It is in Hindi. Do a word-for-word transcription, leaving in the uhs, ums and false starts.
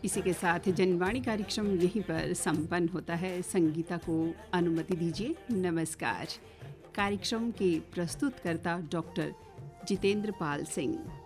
इसी के साथ जनवाणी कार्यक्रम यहीं पर संपन्न होता है। संगीता को अनुमति दीजिए। नमस्कार। कार्यक्रम के प्रस्तुतकर्ता डॉक्टर जितेंद्र पाल सिंह।